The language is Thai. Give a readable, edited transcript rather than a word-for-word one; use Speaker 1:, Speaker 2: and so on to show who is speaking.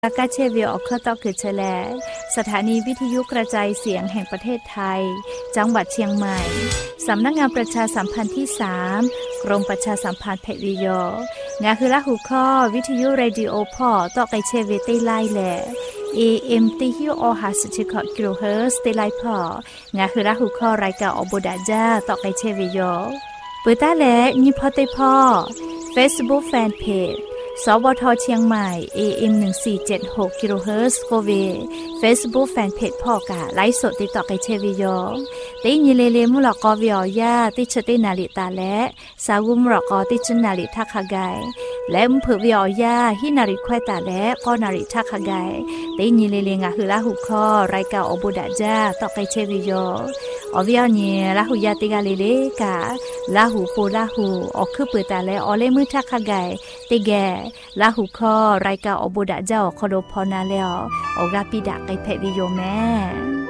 Speaker 1: อากาเชวิโอเคาะต่อคือเฉลสถานีวิทยุกระจายเสียงแห่งประเทศไทยจังหวัดเชียงใหม่สำนักงานประชาสัมพันธ์ที่3กรมประชาสัมพันธ์เพทวิโยงาคือละหูข้อวิทยุเรดิโอพอต่อไกเชวิตีไลแหล่ AM ติฮิโอหาสจิคกิโลเฮิรตซ์ตีไลพองาคือละหูข้อรายการอบดาจ้าต่อไกเชวิโยเปิดตาแหล่ยิพอติพอ Facebook Fanpageสวทเชียงใหม่ AM 1476กิโลเฮิรตซ์โกเว Facebook Fanpage พ่อกะไลฟ์สดติดต่อไกเชวิโยติญิเลเลมุลกอวิอยาติชตินาลิตาและสาวุมรกอติชนาลิทักขะไกและมเผวิอยาหินาริควตาและก็นาริทักขะไกติญิเลเลงะคือละหุข้อรายการอบุดาจ้าต่อไกเชวิโยอวิอญิละหุยาติกาเลเลกะละหุโพละหุอคือเปิดตาและอเลมือทักขะไกติแกละหูข้อรายการอบุดะเจ้าคอโดพอนาเลออกาปิดะไกเพวิโยแม่